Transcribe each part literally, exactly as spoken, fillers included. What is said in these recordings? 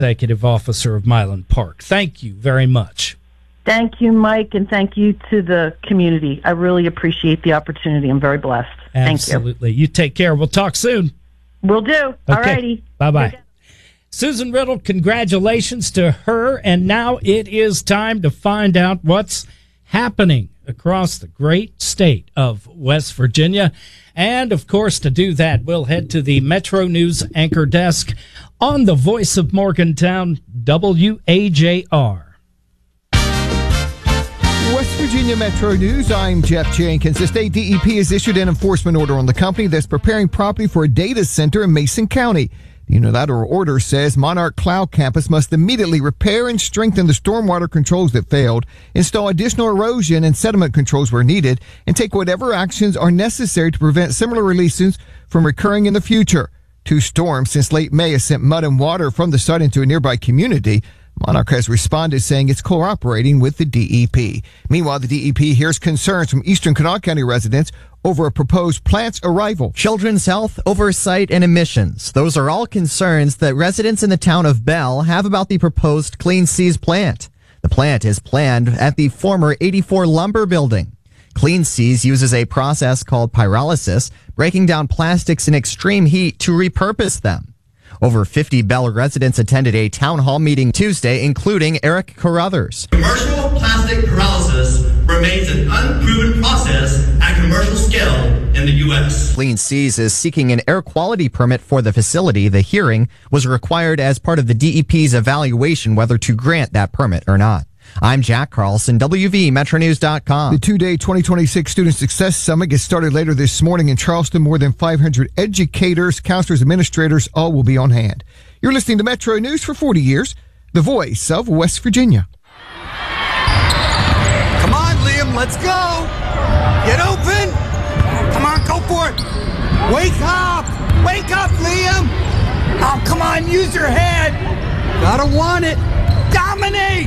Executive Officer of Milan Park. Thank you very much. Thank you, Mike, and thank you to the community. I really appreciate the opportunity. I'm very blessed. Absolutely. Thank you. You take care. We'll talk soon. Will do. Okay. All righty. Bye-bye. Susan Riddle, congratulations to her. And now it is time to find out what's happening across the great state of West Virginia. And, of course, to do that, we'll head to the Metro News anchor desk on the voice of Morgantown, W A J R. West Virginia Metro News, I'm Jeff Jenkins. The state D E P has issued an enforcement order on the company that's preparing property for a data center in Mason County. The unilateral order says Monarch Cloud Campus must immediately repair and strengthen the stormwater controls that failed, install additional erosion and sediment controls where needed, and take whatever actions are necessary to prevent similar releases from recurring in the future. Two storms since late May have sent mud and water from the site into a nearby community. Monarch has responded saying it's cooperating with the D E P. Meanwhile, the D E P hears concerns from Eastern Kanawha County residents over a proposed plant's arrival. Children's health, oversight, and emissions. Those are all concerns that residents in the town of Bell have about the proposed Clean Seas plant. The plant is planned at the former eighty-four Lumber Building. Clean Seas uses a process called pyrolysis, breaking down plastics in extreme heat to repurpose them. Over fifty Bell residents attended a town hall meeting Tuesday, including Eric Carruthers. Commercial plastic pyrolysis remains an unproven process at commercial scale in the U S. Clean Seas is seeking an air quality permit for the facility. The hearing was required as part of the D E P's evaluation whether to grant that permit or not. I'm Jack Carlson, W V Metro News dot com. The two-day twenty twenty-six Student Success Summit gets started later this morning in Charleston. More than five hundred educators, counselors, administrators, all will be on hand. You're listening to Metro News for forty years, the voice of West Virginia. Come on, Liam, let's go. Get open. Come on, go for it. Wake up. Wake up, Liam. Oh, come on, use your head. Gotta want it. Dominate.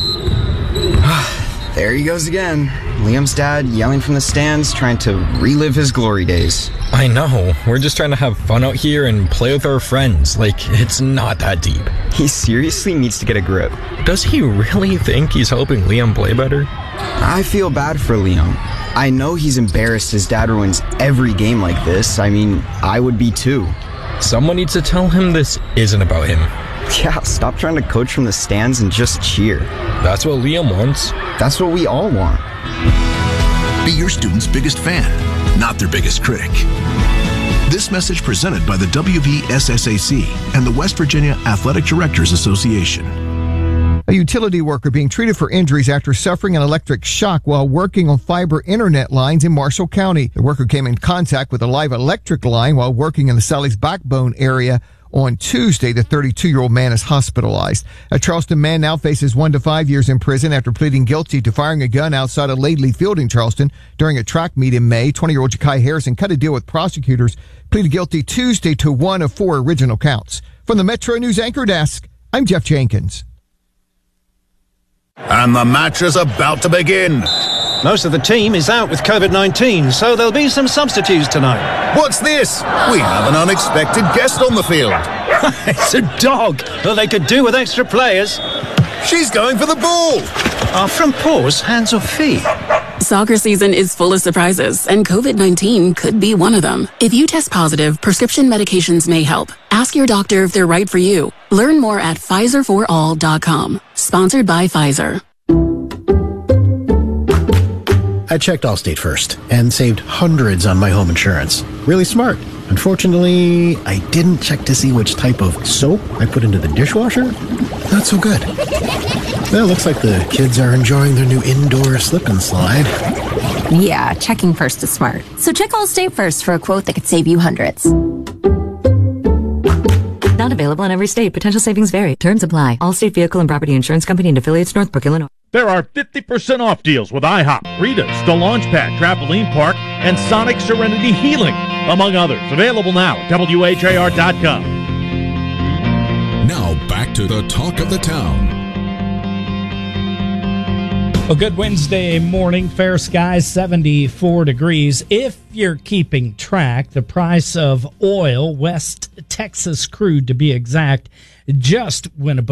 There he goes again. Liam's dad yelling from the stands, trying to relive his glory days. I know. We're just trying to have fun out here and play with our friends. Like, it's not that deep. He seriously needs to get a grip. Does he really think he's helping Liam play better? I feel bad for Liam. I know he's embarrassed his dad ruins every game like this. I mean, I would be too. Someone needs to tell him this isn't about him. Yeah, stop trying to coach from the stands and just cheer. That's what Liam wants. That's what we all want. Be your student's biggest fan, not their biggest critic. This message presented by the W V S S A C and the West Virginia Athletic Directors Association. A utility worker being treated for injuries after suffering an electric shock while working on fiber internet lines in Marshall County. The worker came in contact with a live electric line while working in the Sally's Backbone area. On Tuesday, the thirty-two-year-old man is hospitalized. A Charleston man now faces one to five years in prison after pleading guilty to firing a gun outside of Laidley Field in Charleston during a track meet in May. twenty-year-old Ja'Kai Harrison cut a deal with prosecutors, pleaded guilty Tuesday to one of four original counts. From the Metro News anchor desk, I'm Jeff Jenkins. And the match is about to begin. Most of the team is out with COVID nineteen, so there'll be some substitutes tonight. What's this? We have an unexpected guest on the field. It's a dog. Well, they could do with extra players. She's going for the ball. Are from paws, hands or feet? Soccer season is full of surprises, and COVID nineteen could be one of them. If you test positive, prescription medications may help. Ask your doctor if they're right for you. Learn more at Pfizer for all dot com. Sponsored by Pfizer. I checked Allstate first and saved hundreds on my home insurance. Really smart. Unfortunately, I didn't check to see which type of soap I put into the dishwasher. Not so good. Well, looks like the kids are enjoying their new indoor slip and slide. Yeah, checking first is smart. So check Allstate first for a quote that could save you hundreds. Not available in every state. Potential savings vary. Terms apply. Allstate Vehicle and Property Insurance Company and affiliates, Northbrook, Illinois. There are fifty percent off deals with IHOP, Rita's, The Launchpad, Trampoline Park, and Sonic Serenity Healing, among others. Available now at W H A R dot com. Now back to the talk of the town. A good Wednesday morning, fair skies, seventy-four degrees. If you're keeping track, the price of oil, West Texas crude to be exact, just went above